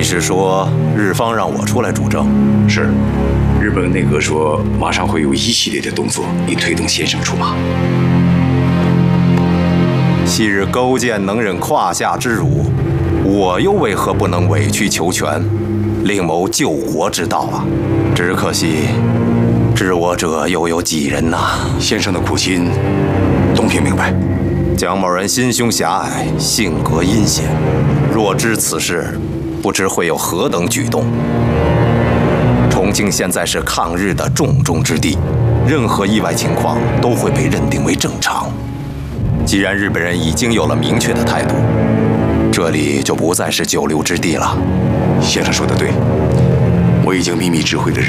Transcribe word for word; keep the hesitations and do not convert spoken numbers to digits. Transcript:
是说日方让我出来主政？ 是，日本内阁说马上会有一系列的动作，以推动先生出马。 昔日勾践能忍胯下之辱，我又为何不能委曲求全，另谋救国之道啊？只可惜，知我者又有几人呐、啊？ 先生的苦心，东平明白。 蒋某人心胸狭隘，性格阴险，若知此事，不知会有何等举动。重庆现在是抗日的重中之地，任何意外情况都会被认定为正常。既然日本人已经有了明确的态度，这里就不再是久留之地了。 先生说的对，我已经秘密知会了日